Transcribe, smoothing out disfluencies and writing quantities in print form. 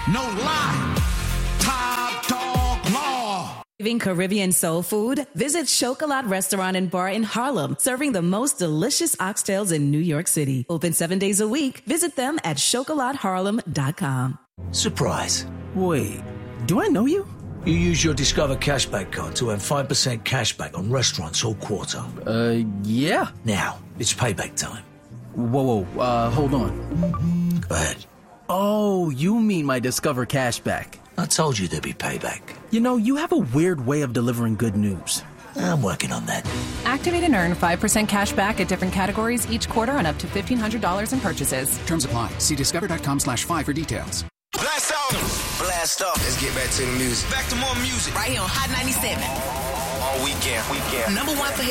No lie. Top Dog Law. Craving Caribbean soul food? Visit Chocolat Restaurant and Bar in Harlem, serving the most delicious oxtails in New York City. Open 7 days a week. Visit them at chocolatharlem.com. Surprise. Wait, do I know you? You use your Discover Cashback card to earn 5% cashback on restaurants all quarter. Yeah. Now, it's payback time. Whoa, hold on. Go ahead. Oh, you mean my Discover Cashback. I told you there'd be payback. You know, you have a weird way of delivering good news. I'm working on that. Activate and earn 5% cash back at different categories each quarter on up to $1,500 in purchases. Terms apply. See discover.com/5 for details. Blast off. Blast off. Let's get back to the music. Back to more music. Right here on Hot 97. All weekend. Number one for hip